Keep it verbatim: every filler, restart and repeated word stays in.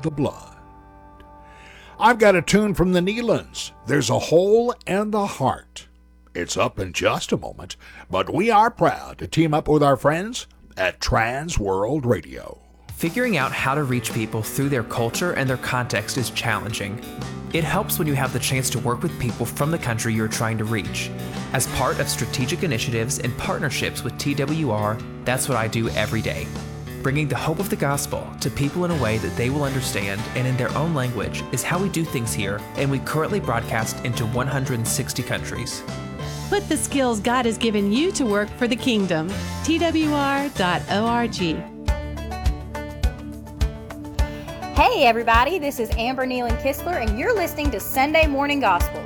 the blood. I've got a tune from the Neelands. There's a hole in the heart. It's up in just a moment, but we are proud to team up with our friends at Trans World Radio. Figuring out how to reach people through their culture and their context is challenging. It helps when you have the chance to work with people from the country you're trying to reach. As part of strategic initiatives and partnerships with T W R, that's what I do every day. Bringing the hope of the gospel to people in a way that they will understand and in their own language is how we do things here, and we currently broadcast into one hundred sixty countries. Put the skills God has given you to work for the kingdom. T W R dot org. Hey everybody, this is Amber Nealon Kistler and you're listening to Sunday Morning Gospel.